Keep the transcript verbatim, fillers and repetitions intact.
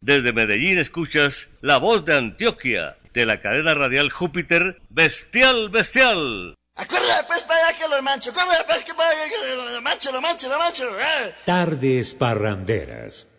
Desde Medellín escuchas La Voz de Antioquia, de la cadena radial Júpiter, Bestial Bestial. ¡Corre, pues, para allá que lo mancho! ¡Corre, pues, que para allá que lo mancho, lo mancho, lo mancho! ¡Eh! Tardes parranderas.